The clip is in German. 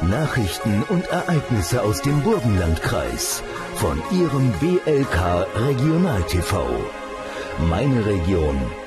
Nachrichten und Ereignisse aus dem Burgenlandkreis von Ihrem BLK Regional TV. Meine Region,